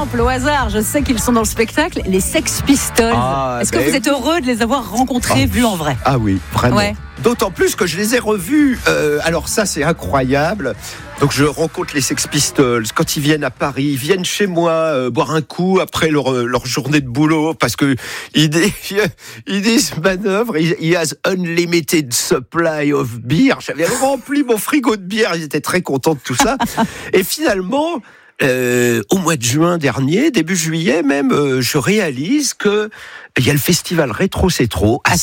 exemple, au hasard, je sais qu'ils sont dans le spectacle, les Sex Pistols. Est-ce que vous êtes heureux de les avoir rencontrés, vus en vrai ? Ah oui, vraiment. Ouais. D'autant plus que je les ai revus. Alors ça, c'est incroyable. Donc je rencontre les Sex Pistols. Quand ils viennent à Paris, ils viennent chez moi boire un coup après leur journée de boulot parce que ils disent manœuvre. He has unlimited supply of beer. J'avais rempli mon frigo de bière. Ils étaient très contents de tout ça. Et finalement, au mois de juin dernier, début juillet même, je réalise que il y a le festival Rétro C'est Trop à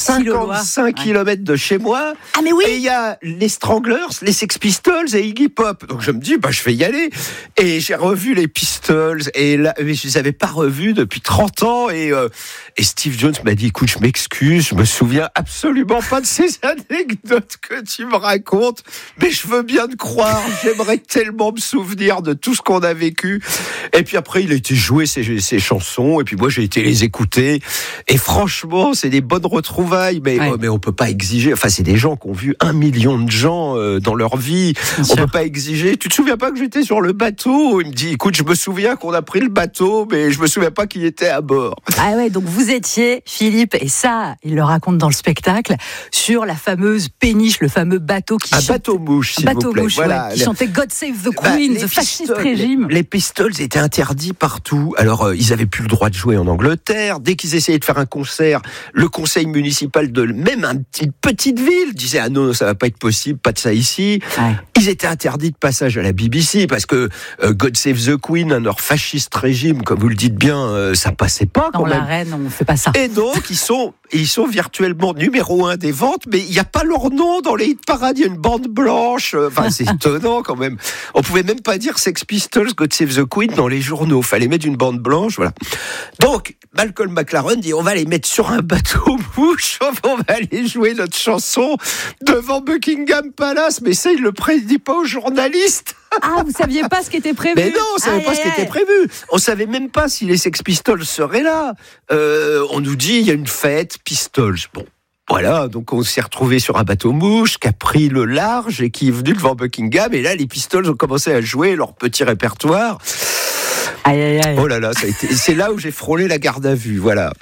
55 km de chez moi. Ah mais oui. Et il y a les Stranglers, les Sex Pistols et Iggy Pop. Donc je me dis, je vais y aller. Et j'ai revu les Pistols et là, je les avais pas revus depuis 30 ans. Et Steve Jones m'a dit, écoute, je m'excuse, je me souviens absolument pas de ces anecdotes que tu me racontes, mais je veux bien te croire. J'aimerais tellement me souvenir de tout ce qu'on a vécu. Et puis après, il a été joué ses chansons. Et puis moi, j'ai été les écouter. Et franchement, c'est des bonnes retrouvailles, mais on peut pas exiger. Enfin, c'est des gens qui ont vu 1 million de gens dans leur vie. On peut pas exiger. Tu te souviens pas que j'étais sur le bateau ? Il me dit, écoute, je me souviens qu'on a pris le bateau, mais je me souviens pas qu'il était à bord. Ah ouais, donc vous étiez, Philippe, et ça, il le raconte dans le spectacle, sur la fameuse péniche, le fameux bateau qui bateau-mouche, s'il vous plaît. Voilà, qui chantait God Save the Queen, the fascist régime. Les Pistols étaient interdits partout. Alors, ils avaient plus le droit de jouer en Angleterre. Dès qu'ils essayaient de faire un concert, le conseil municipal de même une petite ville disait, ah non, ça va pas être possible, pas de ça ici. Ouais. Ils étaient interdits de passage à la BBC parce que God Save the Queen, un fasciste régime, comme vous le dites bien, ça passait pas quand même. Dans l'arène, on fait pas ça. Et donc, ils sont virtuellement numéro 1 des ventes, mais il n'y a pas leur nom dans les hit parades. Il y a une bande blanche. Enfin, c'est étonnant quand même. On pouvait même pas dire Sex Pistols, God Save the Queen dans les journaux. Fallait mettre une bande blanche, voilà. Donc, Malcolm McLaren dit, on va les mettre sur un bateau mouche, on va aller jouer notre chanson devant Buckingham Palace, mais ça, il le prédit pas aux journalistes. Ah, vous saviez pas ce qui était prévu? Mais non, on savait pas ce qui était prévu. On savait même pas si les Sex Pistols seraient là. On nous dit, il y a une fête, Pistols. Bon. Voilà, donc on s'est retrouvés sur un bateau mouche qui a pris le large et qui est venu devant Buckingham. Et là, les Pistols ont commencé à jouer leur petit répertoire. Aïe, aïe, aïe. Oh là là, c'est là où j'ai frôlé la garde à vue, voilà.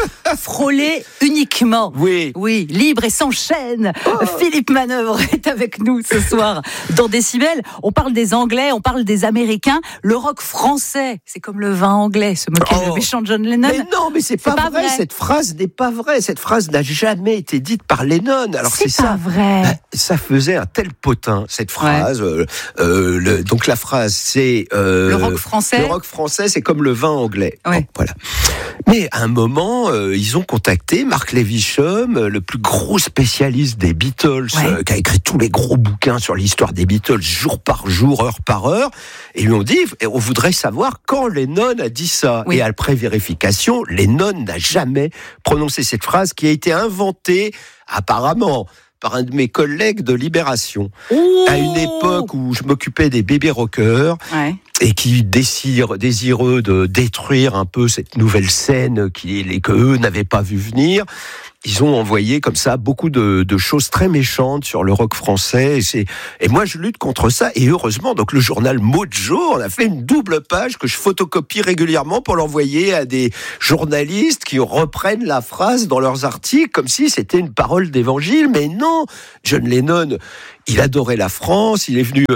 Frôler uniquement. Oui. Oui, libre et sans chaîne. Philippe Manœuvre est avec nous ce soir dans Décibel. On parle des Anglais, on parle des Américains. Le rock français, c'est comme le vin anglais, se moquer le méchant John Lennon. Mais non, mais c'est pas vrai. Cette phrase n'est pas vraie. Cette phrase n'a jamais été dite par Lennon. Alors c'est pas ça. Vrai. Ça faisait un tel potin, cette phrase. Ouais. Donc la phrase, c'est le rock français. Le rock français, c'est comme le vin anglais. Ouais. Bon, voilà. Mais à un moment, ils ont contacté Mark Levisham, le plus gros spécialiste des Beatles, qui a écrit tous les gros bouquins sur l'histoire des Beatles, jour par jour, heure par heure. Et ils lui ont dit, on voudrait savoir quand Lennon a dit ça. Oui. Et après vérification, Lennon n'a jamais prononcé cette phrase qui a été inventée, apparemment, par un de mes collègues de Libération, à une époque où je m'occupais des bébés rockers, et qui désireux de détruire un peu cette nouvelle scène que eux n'avaient pas vu venir. Ils ont envoyé comme ça beaucoup de choses très méchantes sur le rock français. Et moi, je lutte contre ça. Et heureusement, donc le journal Mojo, on a fait une double page que je photocopie régulièrement pour l'envoyer à des journalistes qui reprennent la phrase dans leurs articles comme si c'était une parole d'évangile. Mais non, John Lennon, il adorait la France. Il est venu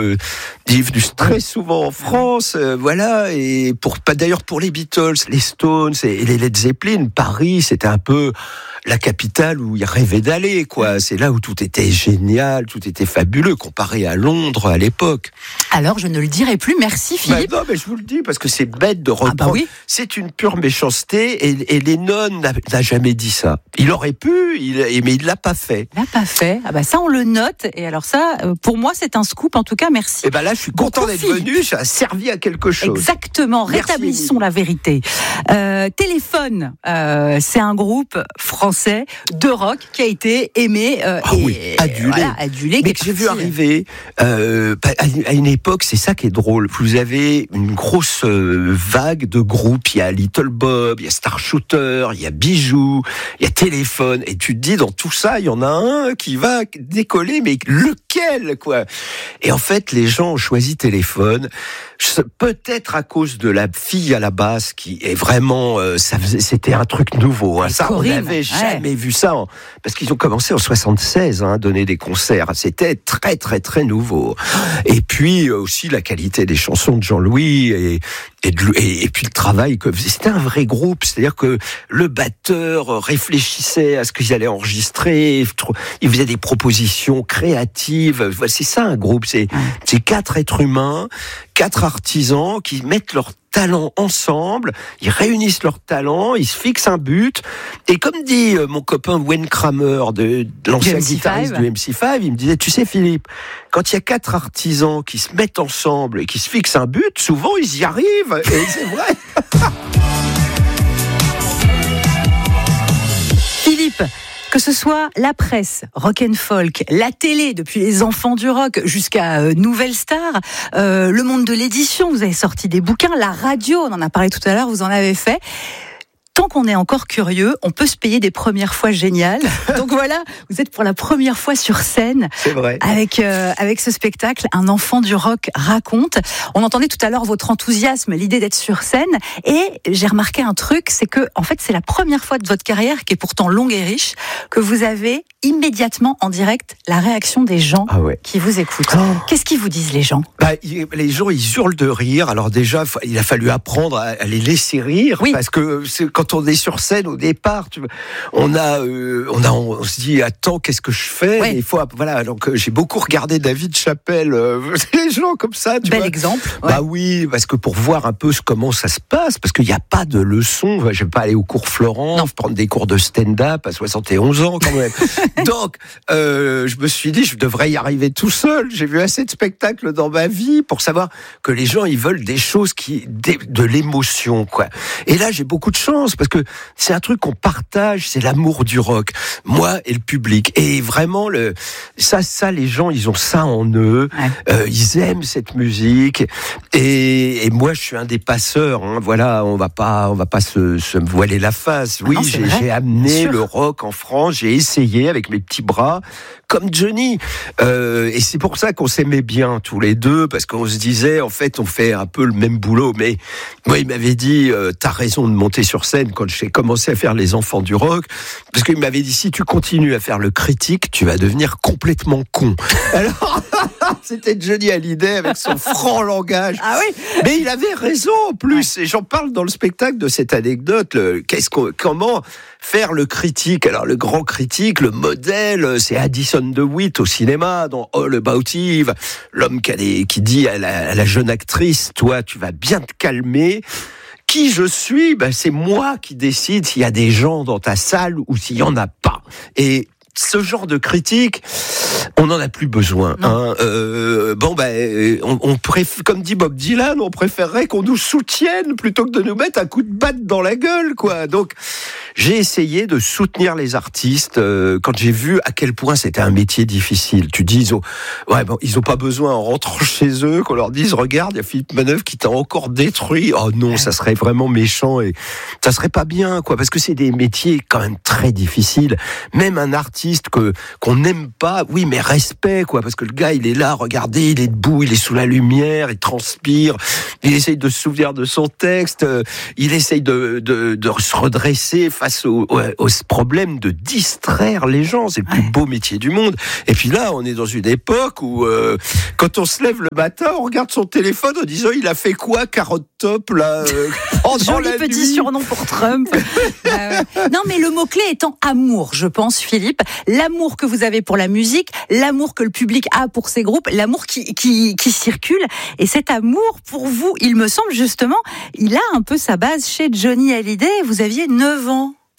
très souvent en France, voilà. Et d'ailleurs pour les Beatles, les Stones et les Led Zeppelin, Paris, c'était un peu la capitale où il rêvait d'aller, quoi. C'est là où tout était génial, tout était fabuleux, comparé à Londres à l'époque. Alors, je ne le dirai plus. Merci, Philippe. Non, mais je vous le dis, parce que c'est bête de reprendre. Ah bah oui. C'est une pure méchanceté, et Lennon n'a jamais dit ça. Il aurait pu, mais il l'a pas fait. Il l'a pas fait. Ah bah ça, on le note. Et alors ça, pour moi, c'est un scoop. En tout cas, merci. Et ben là, je suis content d'être venu. Ça a servi à quelque chose. Exactement. Rétablissons la vérité. Téléphone, c'est un groupe français de rock qui a été aimé et adulé. Mais que j'ai vu arriver à une époque, c'est ça qui est drôle. Vous avez une grosse vague de groupes. Il y a Little Bob, il y a Star Shooter, il y a Bijoux, il y a Téléphone. Et tu te dis, dans tout ça, il y en a un qui va décoller, mais lequel, quoi? Et en fait, les gens ont choisi Téléphone. Peut-être à cause de la fille à la basse qui est vraiment, c'était un truc nouveau. Hein. Ça, Corinne, on n'avait jamais vu ça, parce qu'ils ont commencé en 76 à donner des concerts. C'était très très très nouveau. Et puis aussi la qualité des chansons de Jean-Louis et puis le travail que c'était un vrai groupe. C'est-à-dire que le batteur réfléchissait à ce qu'ils allaient enregistrer. Il faisait des propositions créatives. C'est ça un groupe. C'est 4 êtres humains, 4 artisans qui mettent leur talent ensemble, ils réunissent leurs talents, ils se fixent un but, et comme dit mon copain Wayne Kramer, de l'ancien guitariste du MC5, il me disait, tu sais Philippe, quand il y a 4 artisans qui se mettent ensemble et qui se fixent un but, souvent ils y arrivent, et c'est vrai. Philippe, que ce soit la presse, rock and folk, la télé, depuis les enfants du rock jusqu'à Nouvelle Star, le monde de l'édition, vous avez sorti des bouquins, la radio, on en a parlé tout à l'heure, vous en avez fait. Tant qu'on est encore curieux, on peut se payer des premières fois géniales. Donc voilà, vous êtes pour la première fois sur scène. C'est vrai. Avec ce spectacle, Un enfant du rock raconte. On entendait tout à l'heure votre enthousiasme, l'idée d'être sur scène. Et j'ai remarqué un truc, c'est que, en fait, c'est la première fois de votre carrière, qui est pourtant longue et riche, que vous avez immédiatement en direct la réaction des gens qui vous écoutent. Qu'est-ce qu'ils vous disent, les gens? Les gens, ils hurlent de rire. Alors déjà, il a fallu apprendre à les laisser rire, parce que quand on est sur scène au départ, on se dit attends, qu'est-ce que je fais? Il faut donc j'ai beaucoup regardé David Chappelle, les gens comme ça. Bel exemple. Oui, parce que pour voir un peu comment ça se passe, parce qu'il n'y a pas de leçon. Je vais pas aller au cours Florent, prendre des cours de stand-up à 71 ans quand même. Donc, je me suis dit, je devrais y arriver tout seul. J'ai vu assez de spectacles dans ma vie pour savoir que les gens, ils veulent des choses de l'émotion, quoi. Et là, j'ai beaucoup de chance parce que c'est un truc qu'on partage, c'est l'amour du rock. Moi et le public. Et vraiment, ça, les gens, ils ont ça en eux. Ils aiment cette musique. Et moi, je suis un des passeurs. Hein. Voilà, on va pas se voiler la face. Oui, j'ai amené le rock en France. J'ai essayé avec mes petits bras, comme Johnny. Et c'est pour ça qu'on s'aimait bien tous les deux, parce qu'on se disait, en fait, on fait un peu le même boulot. Mais moi, il m'avait dit, t'as raison de monter sur scène quand j'ai commencé à faire les enfants du rock, parce qu'il m'avait dit, si tu continues à faire le critique, tu vas devenir complètement con. Alors, c'était Johnny Hallyday avec son franc langage. Mais il avait raison en plus. Et j'en parle dans le spectacle de cette anecdote. Comment faire le critique? Alors, le grand critique, le modèle, c'est Addison DeWitt au cinéma, dans All About Eve. L'homme qui dit à la jeune actrice, toi, tu vas bien te calmer. Qui je suis? C'est moi qui décide s'il y a des gens dans ta salle ou s'il y en a pas. Et ce genre de critique, on n'en a plus besoin. Hein. On préfère, comme dit Bob Dylan, on préférerait qu'on nous soutienne plutôt que de nous mettre un coup de batte dans la gueule, quoi. Donc, j'ai essayé de soutenir les artistes quand j'ai vu à quel point c'était un métier difficile. Tu dis, ils ont pas besoin en rentrant chez eux qu'on leur dise, regarde, il y a Philippe Manœuvre qui t'a encore détruit. Oh non, ça serait vraiment méchant et ça serait pas bien, quoi, parce que c'est des métiers quand même très difficiles. Même un artiste qu'on n'aime pas, oui, mais respect, quoi, parce que le gars, il est là, regardez, il est debout, il est sous la lumière, il transpire, il essaye de se souvenir de son texte, il essaye de se redresser face au problème de distraire les gens. C'est le plus beau métier du monde. Et puis là, on est dans une époque où quand on se lève le matin, on regarde son téléphone en disant, il a fait quoi, carotte top, là Joli petit surnom pour Trump. Non, mais le mot-clé étant amour, je pense, Philippe. L'amour que vous avez pour la musique, l'amour que le public a pour ces groupes, l'amour qui circule. Et cet amour, pour vous, il me semble justement, il a un peu sa base chez Johnny Hallyday. Vous aviez 9 ans.